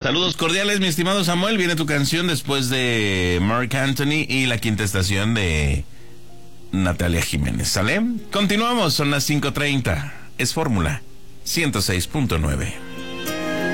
Saludos cordiales, mi estimado Samuel. Viene tu canción después de Marc Anthony y la quinta estación de Natalia Jiménez. ¿Sale? Continuamos, son las 5:30. Es Fórmula 106.9.